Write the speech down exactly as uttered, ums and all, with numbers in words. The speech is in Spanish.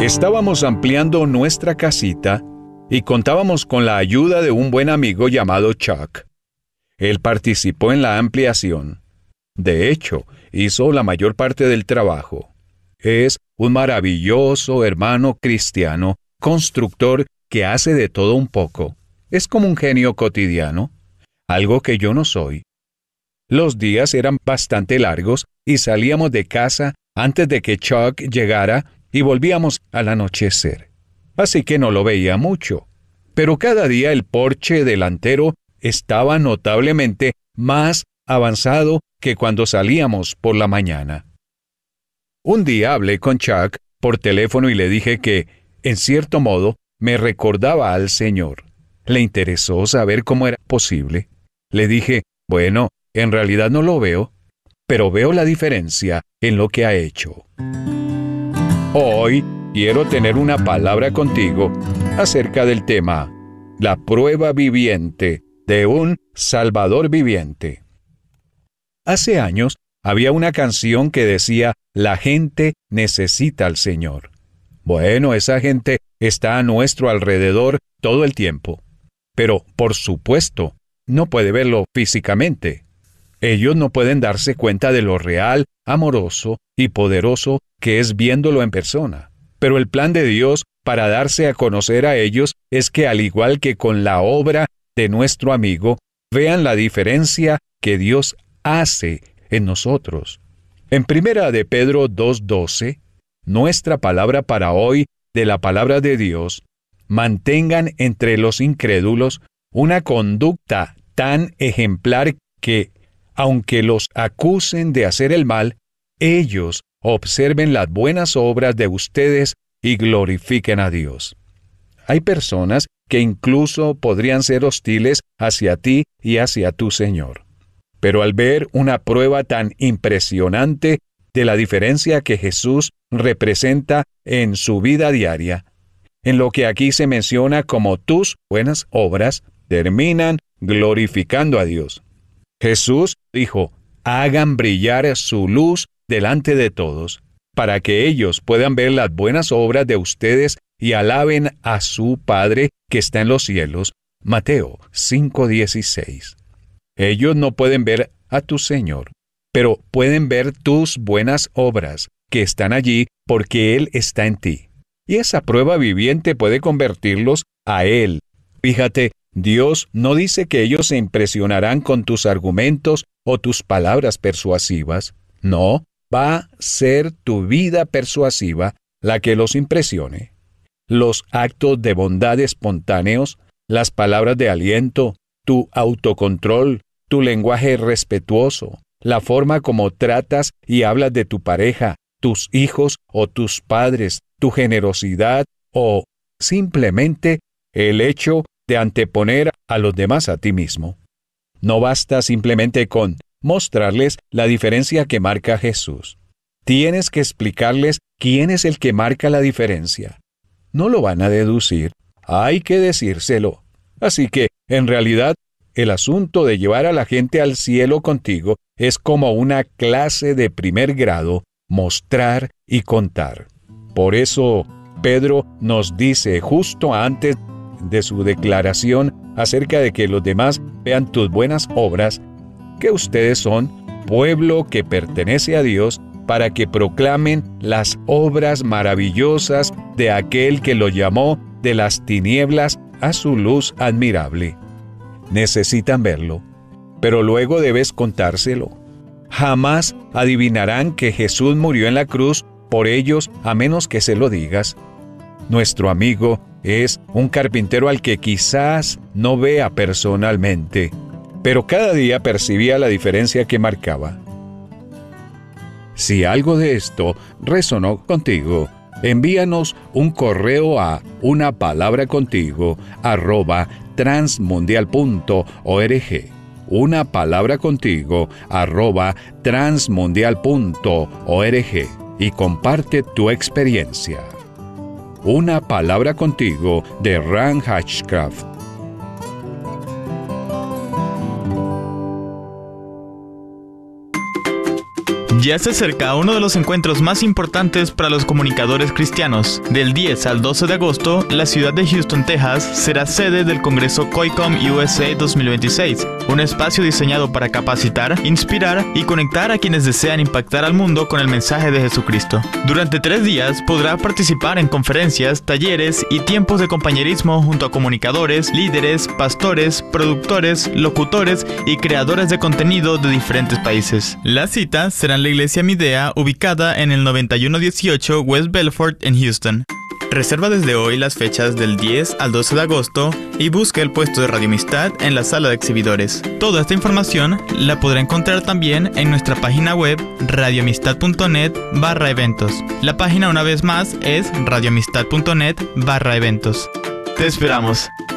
Estábamos ampliando nuestra casita y contábamos con la ayuda de un buen amigo llamado Chuck. Él participó en la ampliación. De hecho, hizo la mayor parte del trabajo. Es un maravilloso hermano cristiano, constructor que hace de todo un poco. Es como un genio cotidiano, algo que yo no soy. Los días eran bastante largos y salíamos de casa antes de que Chuck llegara y volvíamos al anochecer. Así que no lo veía mucho. Pero cada día el porche delantero estaba notablemente más avanzado que cuando salíamos por la mañana. Un día hablé con Chuck por teléfono y le dije que, en cierto modo, me recordaba al Señor. Le interesó saber cómo era posible. Le dije, bueno, en realidad no lo veo, pero veo la diferencia en lo que ha hecho. Hoy quiero tener una palabra contigo acerca del tema, la prueba viviente de un Salvador viviente. Hace años había una canción que decía, la gente necesita al Señor. Bueno, esa gente está a nuestro alrededor todo el tiempo. Pero, por supuesto, no puede verlo físicamente. Ellos no pueden darse cuenta de lo real, amoroso y poderoso que es viéndolo en persona. Pero el plan de Dios para darse a conocer a ellos es que, al igual que con la obra de nuestro amigo, vean la diferencia que Dios hace en nosotros. En Primera de Pedro dos doce, nuestra palabra para hoy de la palabra de Dios, mantengan entre los incrédulos una conducta tan ejemplar que, aunque los acusen de hacer el mal, ellos observen las buenas obras de ustedes y glorifiquen a Dios. Hay personas que incluso podrían ser hostiles hacia ti y hacia tu Señor. Pero al ver una prueba tan impresionante de la diferencia que Jesús representa en su vida diaria, en lo que aquí se menciona como tus buenas obras, terminan glorificando a Dios. Jesús dijo, hagan brillar su luz delante de todos, para que ellos puedan ver las buenas obras de ustedes y alaben a su Padre que está en los cielos. Mateo cinco dieciséis. Ellos no pueden ver a tu Señor, pero pueden ver tus buenas obras, que están allí porque Él está en ti. Y esa prueba viviente puede convertirlos a Él. Fíjate, Dios no dice que ellos se impresionarán con tus argumentos o tus palabras persuasivas. No, va a ser tu vida persuasiva la que los impresione. Los actos de bondad espontáneos, las palabras de aliento, tu autocontrol, tu lenguaje respetuoso, la forma como tratas y hablas de tu pareja, tus hijos o tus padres, tu generosidad o simplemente el hecho de anteponer a los demás a ti mismo. No basta simplemente con mostrarles la diferencia que marca Jesús. Tienes que explicarles quién es el que marca la diferencia. No lo van a deducir. Hay que decírselo. Así que, en realidad, el asunto de llevar a la gente al cielo contigo es como una clase de primer grado, mostrar y contar. Por eso, Pedro nos dice justo antes de su declaración acerca de que los demás vean tus buenas obras, que ustedes son pueblo que pertenece a Dios para que proclamen las obras maravillosas de aquel que lo llamó de las tinieblas a su luz admirable. Necesitan verlo, pero luego debes contárselo. Jamás adivinarán que Jesús murió en la cruz por ellos a menos que se lo digas. Nuestro amigo es un carpintero al que quizás no vea personalmente, pero cada día percibía la diferencia que marcaba. Si algo de esto resonó contigo, envíanos un correo a una palabra contigo arroba transmundial punto org. Una palabra contigo arroba transmundial punto org y comparte tu experiencia. Una palabra contigo de Ran Hatchcraft. Ya se acerca uno de los encuentros más importantes para los comunicadores cristianos. Del diez al doce de agosto, la ciudad de Houston, Texas, será sede del Congreso COICOM U S A dos mil veintiséis, un espacio diseñado para capacitar, inspirar y conectar a quienes desean impactar al mundo con el mensaje de Jesucristo. Durante tres días podrá participar en conferencias, talleres y tiempos de compañerismo junto a comunicadores, líderes, pastores, productores, locutores y creadores de contenido de diferentes países. La cita será en la iglesia Midea, ubicada en el noventa y uno dieciocho West Belfort en Houston. Reserva desde hoy las fechas del diez al doce de agosto y busca el puesto de Radio Amistad en la sala de exhibidores. Toda esta información la podrá encontrar también en nuestra página web radioamistad.net barra eventos. La página una vez más es radioamistad.net barra eventos. Te esperamos.